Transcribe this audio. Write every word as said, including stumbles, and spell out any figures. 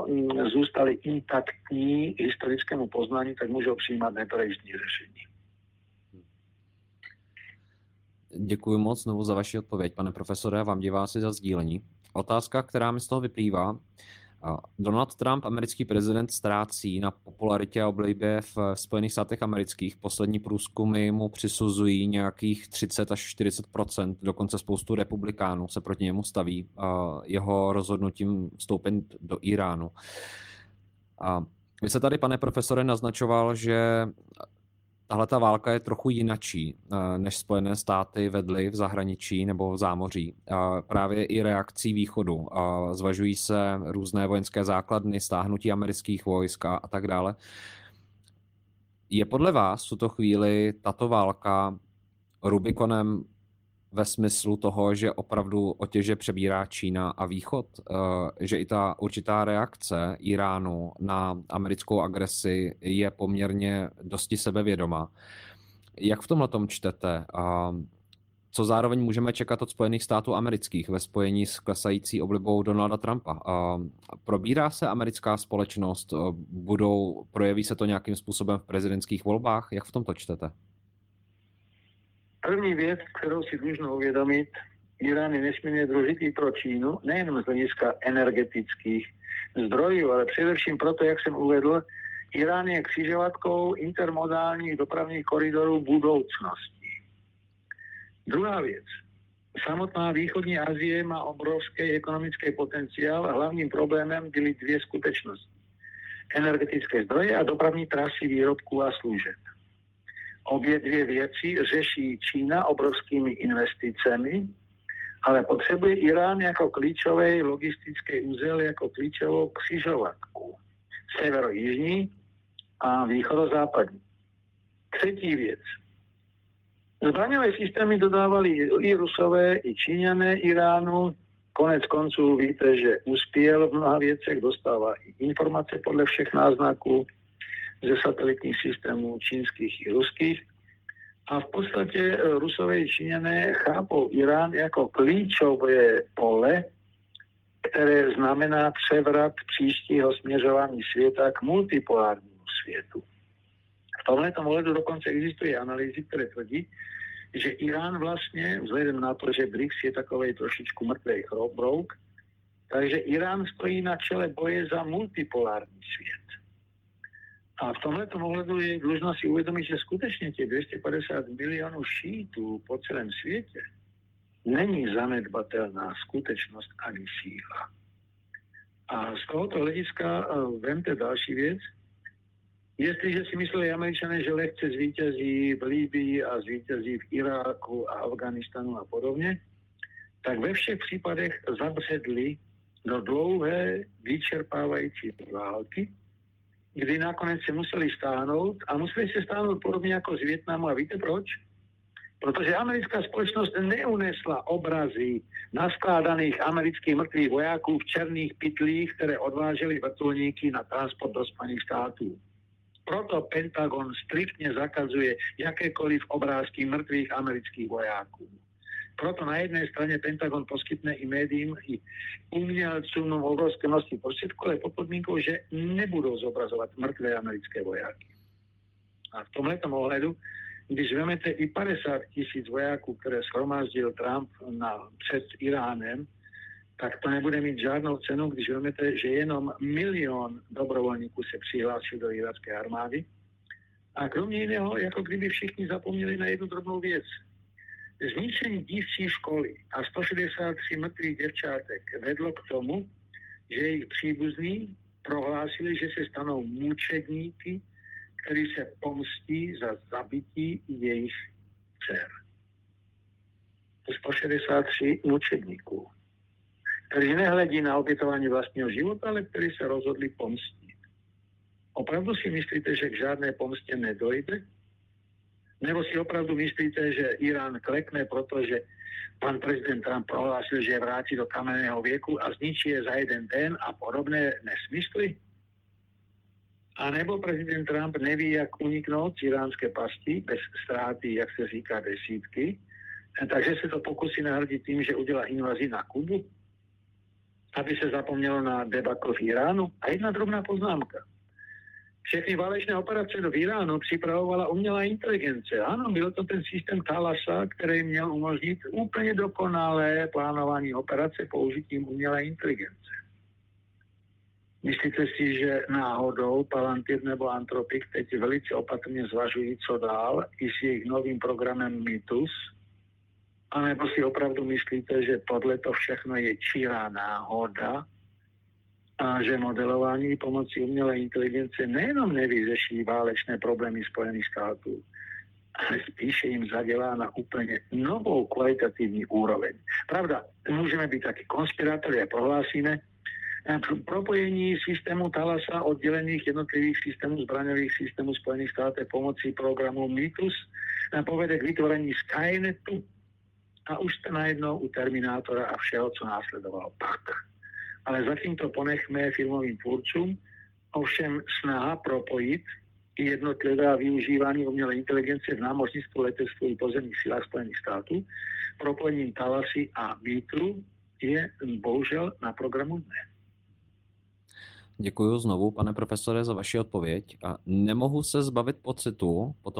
mm, zůstali intaktní historickému poznání, tak můžou přijímat netradiční řešení. Děkuji moc znovu za vaši odpověď, pane profesore, a vám diváci za sdílení. Otázka, která mi z toho vyplývá. Donald Trump, americký prezident, ztrácí na popularitě a oblibě v Spojených státech amerických. Poslední průzkumy mu přisuzují nějakých třicet až čtyřicet procent, dokonce spoustu republikánů se proti němu staví jeho rozhodnutím vstoupit do Iránu. A vy se tady, pane profesore, naznačoval, že tahle ta válka je trochu jinačí, než Spojené státy vedly v zahraničí nebo v zámoří. Právě i reakcí východu. Zvažují se různé vojenské základny, stáhnutí amerických vojsk a, a tak dále. Je podle vás v tuto chvíli tato válka Rubikonem ve smyslu toho, že opravdu otěže přebírá Čína a Východ? Že i ta určitá reakce Iránu na americkou agresi je poměrně dosti sebevědomá. Jak v tomhletom čtete? Co zároveň můžeme čekat od Spojených států amerických ve spojení s klesající oblibou Donalda Trumpa? Probírá se americká společnost? Budou, projeví se to nějakým způsobem v prezidentských volbách? Jak v tomto čtete? První věc, kterou si dlužno uvědomit, Irán je nesmírně důležitý pro Čínu, nejen z hlediska energetických zdrojů, ale především proto, jak jsem uvedl, Irán je křižovatkou intermodálních dopravních koridorů budoucnosti. Druhá věc. Samotná východní Asie má obrovský ekonomický potenciál a hlavním problémem byly dvě skutečnosti. Energetické zdroje a dopravní trasy výrobků a služeb. Obě dvě věci řeší Čína obrovskými investicemi, ale potřebuje Irán jako klíčový logistický úzel, jako klíčovou křižovatku. Severo-jižní a východo-západní. Třetí věc. Zbraňové systémy dodávali i Rusové, i Číňané Iránu. Konec konců víte, že uspěl v mnoha věcech, dostává i informace podle všech náznaků ze satelitních systémů čínských i ruských. A v podstatě Rusové i Číňané chápou Irán jako klíčové pole, které znamená převrat příštího směřování světa k multipolárnímu světu. V tomto ohledu dokonce existují analýzy, které tvrdí, že Irán vlastně, vzhledem na to, že B R I C S je takovej trošičku mrtvej chroubrouk, takže Irán stojí na čele boje za multipolární svět. A v tomto ohledu je dlužno si uvědomit, že skutečně těch dvě stě padesát milionů šítů po celém světě není zanedbatelná skutečnost ani síla. A z tohoto hlediska vemte další věc. Jestliže si mysleli Američané, že lehce zvítězí v Libyi a zvítězí v Iráku a Afganistanu a podobně, tak ve všech případech zabředli do dlouhé vyčerpávající války, kdy nakonec se museli stáhnout a museli se stáhnout podobně jako z Vietnamu. A víte proč? Protože americká společnost neunesla obrazy naskládaných amerických mrtvých vojáků v černých pytlích, které odvážely vrtulníky na transport do Spojených států. Proto Pentagon striktně zakazuje jakékoliv obrázky mrtvých amerických vojáků. Proto na jedné straně Pentagon poskytne i médiím, i umělcům obrovské množství prostředků, ale pod podmínkou, že nebudou zobrazovat mrtvé americké vojáky. A v tomhletom ohledu, když vezmete i padesát tisíc vojáků, které shromáždil Trump na, před Iránem, tak to nebude mít žádnou cenu, když vezmete, že jenom milion dobrovolníků se přihlásil do irácké armády. A kromě jiného, jako kdyby všichni zapomněli na jednu drobnou věc. Zničení dívčí školy a sto šedesát tři mrtvých děvčátek vedlo k tomu, že jejich příbuzní prohlásili, že se stanou mučedníky, kteří se pomstí za zabití jejich dcer. sto šedesát tři mučedníků, kteří nehledí na obětování vlastního života, ale kteří se rozhodli pomstit. Opravdu si myslíte, že k žádné pomstě nedojde? Nebo si opravdu myslíte, že Irán klekne, protože pan prezident Trump prohlásil, že vrátí do kamenného věku a zničí je za jeden den a podobné nesmysly? A nebo prezident Trump neví, jak uniknout z iránské pasti bez ztráty, jak se říká, desítky, takže se to pokusí nahradit tím, že udělá invazi na Kubu? aby se zapomnělo na debakl v Iránu? A jedna drobná poznámka. Všechny válečné operace do Iránu připravovala umělá inteligence. Ano, byl to ten systém Thalasa, který měl umožnit úplně dokonalé plánování operace použitím umělé inteligence. Myslíte si, že náhodou Palantir nebo Anthropic teď velice opatrně zvažují, co dál, i s jejich novým programem Mythos? A nebo si opravdu myslíte, že tohle to všechno je čirá náhoda a že modelování pomocí umělé inteligence nejenom nevyřeší válečné problémy Spojených států, ale spíše jim zadělá na úplně novou kvalitativní úroveň. Pravda, můžeme být taky konspirátory a prohlásíme, propojení systému Thalasa oddělených jednotlivých systémů zbraňových systémů Spojených států pomocí programu Mythos povede k vytvorení Skynetu a už jste najednou u Terminátora a všeho, co následovalo pak. Ale zatím to ponechme filmovým tvůrcům, ovšem snaha propojit jednotlivé a využívání umělé inteligence v námořnictvu, letectvu i pozemních silách Spojených států propojením Thalasy a Mythu je bohužel na programu dne. Děkuji znovu, pane profesore, za vaši odpověď a nemohu se zbavit pocitu, po tom,